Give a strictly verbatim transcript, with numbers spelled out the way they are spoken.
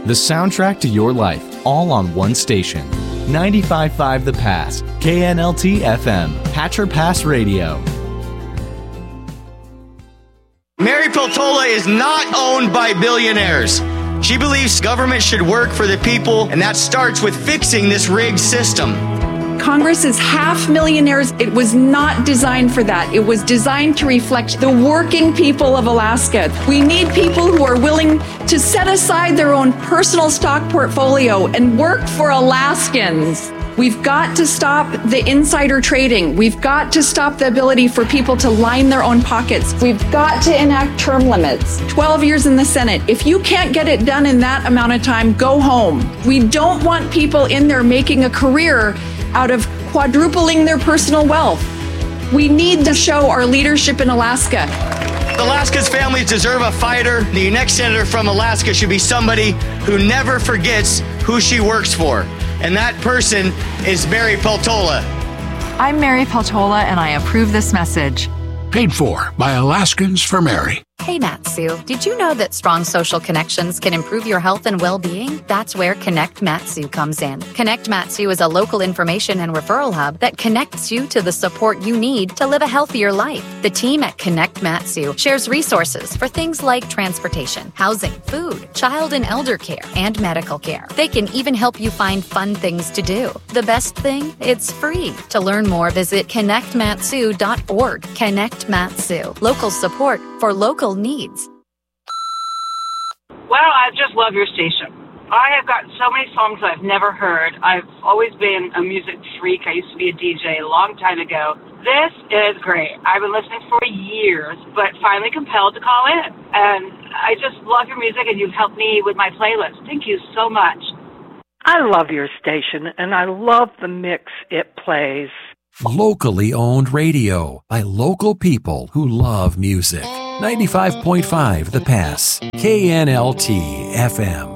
the soundtrack to your life, all on one station. ninety-five point five The Pass, K N L T F M, Hatcher Pass Radio. Mary Peltola is not owned by billionaires. She believes government should work for the people, and that starts with fixing this rigged system. Congress is half millionaires. It was not designed for that. It was designed to reflect the working people of Alaska. We need people who are willing to set aside their own personal stock portfolio and work for Alaskans. We've got to stop the insider trading. We've got to stop the ability for people to line their own pockets. We've got to enact term limits. twelve years in the Senate. If you can't get it done in that amount of time, go home. We don't want people in there making a career out of quadrupling their personal wealth. We need to show our leadership in Alaska. Alaska's families deserve a fighter. The next senator from Alaska should be somebody who never forgets who she works for. And that person is Mary Peltola. I'm Mary Peltola, and I approve this message. Paid for by Alaskans for Mary. Hey, Matsu, did you know that strong social connections can improve your health and well-being? That's where Connect Matsu comes in. Connect Matsu is a local information and referral hub that connects you to the support you need to live a healthier life. The team at Connect Matsu shares resources for things like transportation, housing, food, child and elder care, and medical care. They can even help you find fun things to do. The best thing? It's free. To learn more, visit connect matsu dot org. Connect Matsu. Local support for local needs. Well, I just love your station. I have gotten so many songs I've never heard. I've always been a music freak. I used to be a D J a long time ago. This is great. I've been listening for years, but finally compelled to call in. And I just love your music, and you've helped me with my playlist. Thank you so much. I love your station, and I love the mix it plays. Locally owned radio by local people who love music. ninety-five point five The Pass, K N L T F M.